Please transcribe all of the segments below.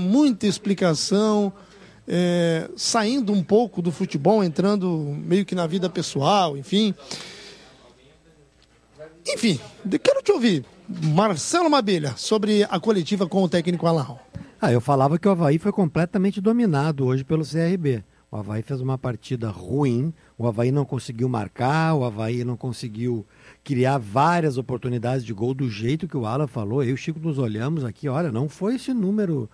muita explicação, saindo um pouco do futebol, entrando meio que na vida pessoal, enfim. Enfim, quero te ouvir, Marcelo Mabilha, sobre a coletiva com o técnico Alan. Eu falava que o Avaí foi completamente dominado hoje pelo CRB. O Avaí fez uma partida ruim, o Avaí não conseguiu marcar, o Avaí não conseguiu criar várias oportunidades de gol do jeito que o Alan falou. Eu e o Chico nos olhamos aqui, olha, não foi esse número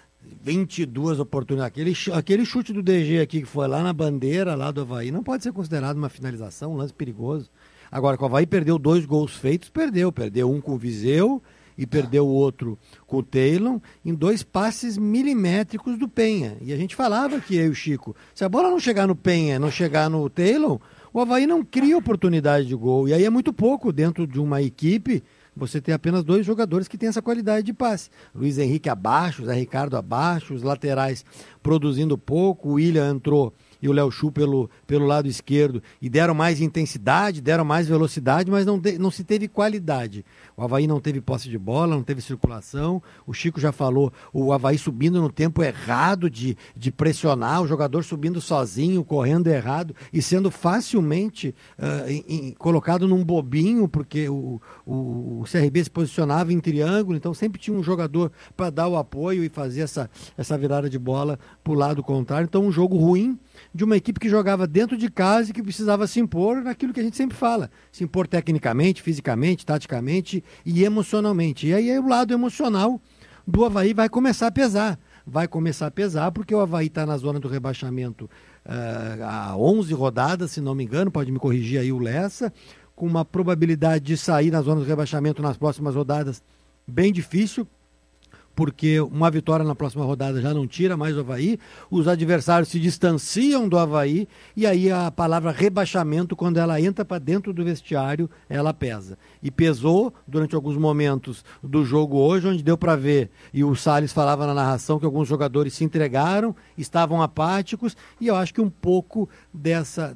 22 oportunidades. Aquele chute do DG aqui que foi lá na bandeira lá do Avaí não pode ser considerado uma finalização, um lance perigoso. Agora, que o Avaí perdeu 2 gols feitos, perdeu um com o Viseu e perdeu o outro com o Taylor, em 2 passes milimétricos do Penha. E a gente falava aqui, eu e o Chico, se a bola não chegar no Penha, não chegar no Taylor, o Avaí não cria oportunidade de gol. E aí é muito pouco dentro de uma equipe você ter apenas 2 jogadores que têm essa qualidade de passe. Luiz Henrique abaixo, Zé Ricardo abaixo, os laterais produzindo pouco, o William entrou e o Léo Chu pelo lado esquerdo, e deram mais intensidade, deram mais velocidade, mas não se teve qualidade. O Avaí não teve posse de bola, não teve circulação, o Chico já falou, o Avaí subindo no tempo errado de pressionar, o jogador subindo sozinho, correndo errado, e sendo facilmente colocado num bobinho, porque o CRB se posicionava em triângulo, então sempre tinha um jogador para dar o apoio e fazer essa virada de bola para o lado contrário. Então um jogo ruim, de uma equipe que jogava dentro de casa e que precisava se impor naquilo que a gente sempre fala, se impor tecnicamente, fisicamente, taticamente e emocionalmente. E aí o lado emocional do Avaí vai começar a pesar, porque o Avaí está na zona do rebaixamento há 11 rodadas, se não me engano, pode me corrigir aí o Lessa, com uma probabilidade de sair na zona do rebaixamento nas próximas rodadas bem difícil, porque uma vitória na próxima rodada já não tira mais o Avaí, os adversários se distanciam do Avaí, e aí a palavra rebaixamento, quando ela entra para dentro do vestiário, ela pesa. E pesou durante alguns momentos do jogo hoje, onde deu para ver, e o Salles falava na narração que alguns jogadores se entregaram, estavam apáticos, e eu acho que um pouco dessa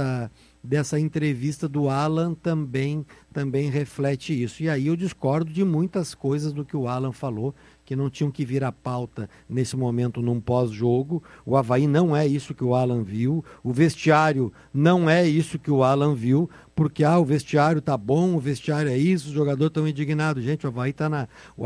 entrevista do Alan também reflete isso. E aí eu discordo de muitas coisas do que o Alan falou, que não tinham que vir à pauta nesse momento num pós-jogo. O Avaí não é isso que o Alan viu, o vestiário não é isso que o Alan viu, porque o vestiário tá bom, o vestiário é isso, os jogadores estão indignados. Gente, o Avaí tá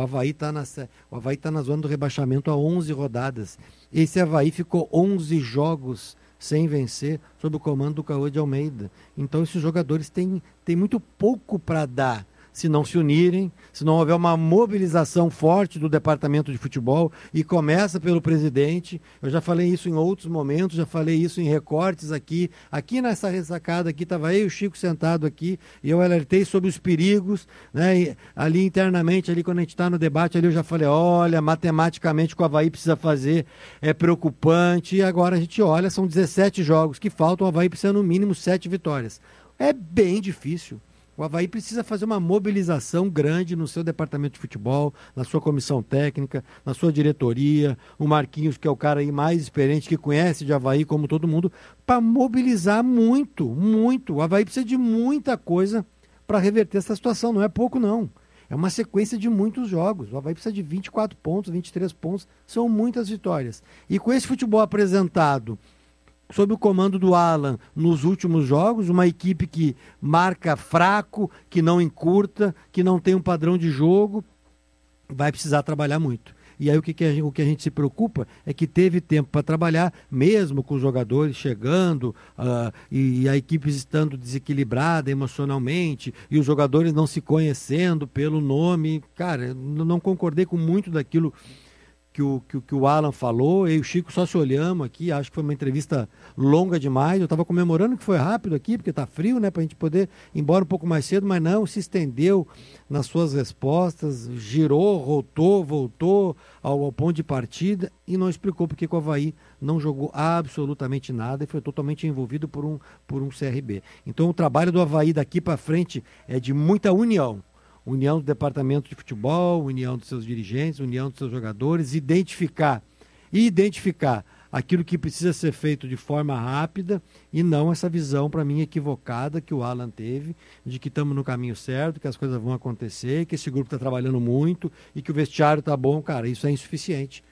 na zona do rebaixamento há 11 rodadas. Esse Avaí ficou 11 jogos sem vencer, sob o comando do Cauê de Almeida. Então esses jogadores têm muito pouco para dar, se não se unirem, se não houver uma mobilização forte do departamento de futebol, e começa pelo presidente. Eu já falei isso em outros momentos, já falei isso em recortes aqui nessa ressacada aqui, estava eu e o Chico sentado aqui, e eu alertei sobre os perigos, né? E ali internamente, ali quando a gente está no debate, ali eu já falei, olha, matematicamente o que o Avaí precisa fazer é preocupante, e agora a gente olha, são 17 jogos que faltam, o Avaí precisa no mínimo 7 vitórias. É bem difícil. O Avaí precisa fazer uma mobilização grande no seu departamento de futebol, na sua comissão técnica, na sua diretoria, o Marquinhos, que é o cara aí mais experiente, que conhece de Avaí como todo mundo, para mobilizar muito, muito. O Avaí precisa de muita coisa para reverter essa situação, não é pouco não. É uma sequência de muitos jogos. O Avaí precisa de 24 pontos, 23 pontos, são muitas vitórias. E com esse futebol apresentado sob o comando do Alan nos últimos jogos, uma equipe que marca fraco, que não encurta, que não tem um padrão de jogo, vai precisar trabalhar muito. E aí o que a gente se preocupa é que teve tempo para trabalhar, mesmo com os jogadores chegando e a equipe estando desequilibrada emocionalmente e os jogadores não se conhecendo pelo nome. Cara, eu não concordei com muito daquilo que o Alan falou. Eu e o Chico só se olhamos aqui, acho que foi uma entrevista longa demais. Eu estava comemorando que foi rápido aqui, porque está frio, né, para a gente poder ir embora um pouco mais cedo, mas não, se estendeu nas suas respostas, girou, rotou, voltou ao ponto de partida e não explicou porque o Avaí não jogou absolutamente nada e foi totalmente envolvido por um CRB. Então o trabalho do Avaí daqui para frente é de muita união. União do departamento de futebol, união dos seus dirigentes, união dos seus jogadores, identificar aquilo que precisa ser feito de forma rápida e não essa visão, para mim, equivocada que o Alan teve, de que estamos no caminho certo, que as coisas vão acontecer, que esse grupo está trabalhando muito e que o vestiário está bom. Cara, isso é insuficiente.